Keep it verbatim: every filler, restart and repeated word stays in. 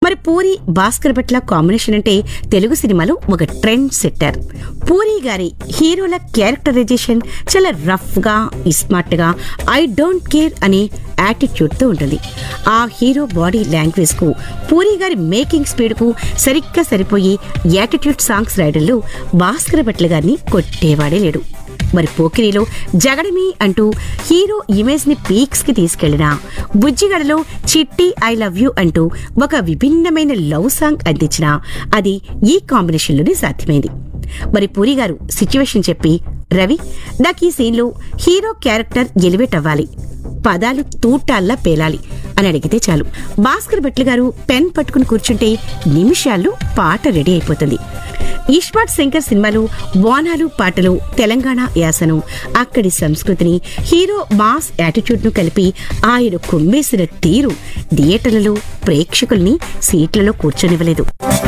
మరి పూరి భాస్కర్ భట్ల కాంబినేషన్ అంటే తెలుగు సినిమాలో ఒక ట్రెండ్ సెట్టర్. పూరి గారి హీరోల క్యారెక్టరైజేషన్ చాలా రఫ్ గా, స్మార్ట్ గా, ఐ డోంట్ కేర్ అనే యాటిట్యూడ్ తో ఉంటుంది. ఆ హీరో బాడీ లాంగ్వేజ్ కు, పూరి గారి మేకింగ్ స్పీడ్ కు సరిగ్గా సరిపోయి యాటిట్యూడ్ సాంగ్స్ రాయడంలో భాస్కర్ భట్ల గారిని కొట్టేవాడే లేడు. మరి పోకిరిలో జగడమి అంటూ హీరో ఇమేజ్ ని పీక్స్ కి తీసుకెళ్లిన, బుజ్జిగడలో చిట్టి ఐ లవ్ యూ అంటూ ఒక విభిన్నమైన లవ్ సాంగ్ అందించిన అది ఈ కాంబినేషన్లోనే సాధ్యమైంది. మరి పూరి గారు సిచ్యువేషన్ చెప్పి, రవి నాకు ఈ సీన్లో హీరో క్యారెక్టర్ ఎలివేట్ అవ్వాలి, పదాలు తూటాల్లా పేలాలి అని అడిగితే చాలు. భాస్కర్ భట్ల గారు పెన్ పట్టుకుని కూర్చుంటే నిమిషాల్లో పాట రెడీ అయిపోతుంది. ఈశ్వర్ శంకర్ సినిమాలో వానాలు పాటలు తెలంగాణ యాసను, అక్కడి సంస్కృతిని, హీరో మాస్ యాటిట్యూడ్ ను కలిపి ఆయన కుమ్మేసిన తీరు థియేటర్లలో ప్రేక్షకుల్ని సీట్లలో కూర్చొనివ్వలేదు.